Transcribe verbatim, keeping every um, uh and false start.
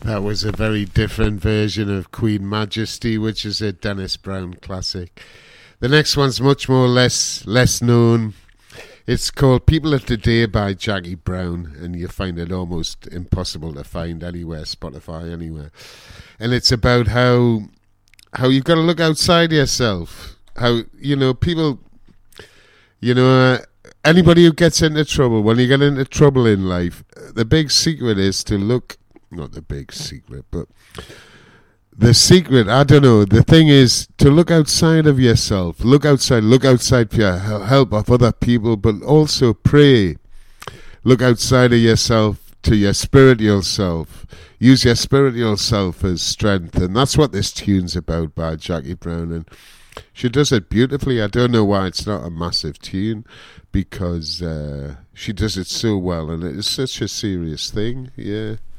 That was a very different version of Queen Majesty, which is a Dennis Brown classic. The next one's much more less less known. It's called People of Today by Jackie Brown, and you find it almost impossible to find anywhere, Spotify, anywhere. And it's about how how you've got to look outside yourself. How, you know, people, you know, uh, anybody who gets into trouble, when you get into trouble in life, the big secret is to look, not the big secret, but the secret, I don't know, the thing is to look outside of yourself. Look outside, look outside for your help of other people, but also pray. Look outside of yourself to your spiritual self. Use your spiritual self as strength. And that's what this tune's about by Jackie Brown. And she does it beautifully. I don't know why it's not a massive tune, because uh, she does it so well, and it's such a serious thing, yeah.